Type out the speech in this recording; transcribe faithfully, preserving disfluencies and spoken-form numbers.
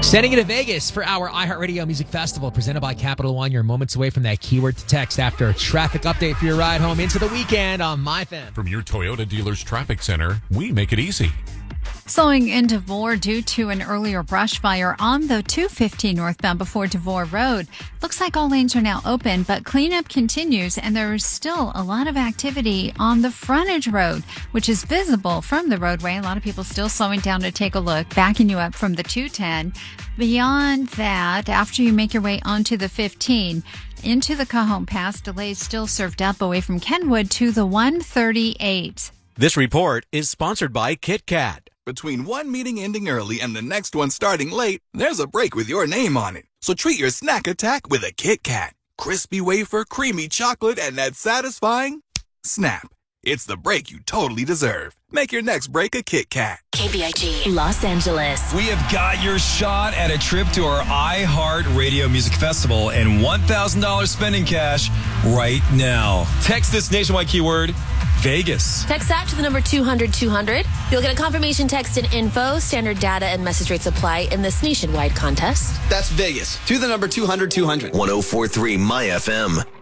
Sending it to Vegas for our iHeartRadio Music Festival presented by Capital One. You're moments away from that keyword to text after a traffic update for your ride home into the weekend on MyFM. From your Toyota dealer's traffic center, we make it easy. Slowing in Devore due to an earlier brush fire on the two fifteen northbound before Devore Road. Looks like all lanes are now open, but cleanup continues, and there is still a lot of activity on the frontage road, which is visible from the roadway. A lot of people still slowing down to take a look, backing you up from the two ten. Beyond that, after you make your way onto the fifteen, into the Cajon Pass, delays still served up away from Kenwood to the one thirty-eight. This report is sponsored by Kit Kat. Between one meeting ending early and the next one starting late, there's a break with your name on it. So treat your snack attack with a Kit Kat. Crispy wafer, creamy chocolate, and that satisfying snap. It's the break you totally deserve. Make your next break a Kit Kat. K B I G, Los Angeles. We have got your shot at a trip to our iHeartRadio Music Festival and one thousand dollars spending cash right now. Text this nationwide keyword, Vegas. Text that to the number two hundred two hundred. You'll get a confirmation text and info. Standard data and message rates apply in this nationwide contest. That's Vegas. To the number two hundred two hundred. one oh four point three My F M.